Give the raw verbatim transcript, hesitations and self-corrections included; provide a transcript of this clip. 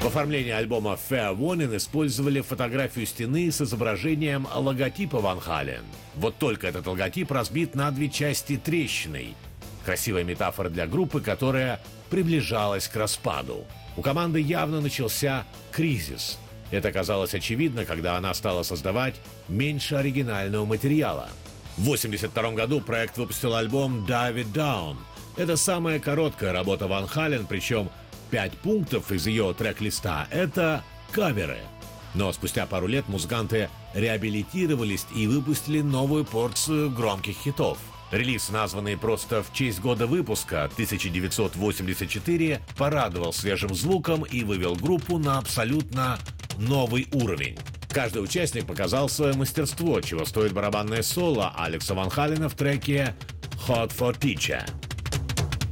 В оформлении альбома Fair Warning использовали фотографию стены с изображением логотипа Ван Хален. Вот только этот логотип разбит на две части трещиной. Красивая метафора для группы, которая приближалась к распаду. У команды явно начался кризис. Это казалось очевидно, когда она стала создавать меньше оригинального материала. В восемьдесят втором году проект выпустил альбом «Dive It Down». Это самая короткая работа Ван Хален, причем пять пунктов из ее трек-листа — это каверы. Но спустя пару лет музыканты реабилитировались и выпустили новую порцию громких хитов. Релиз, названный просто в честь года выпуска, тысяча девятьсот восемьдесят четыре, порадовал свежим звуком и вывел группу на абсолютно новый уровень. Каждый участник показал свое мастерство, чего стоит барабанное соло Алекса Ван Халена в треке «Hot for Teacher».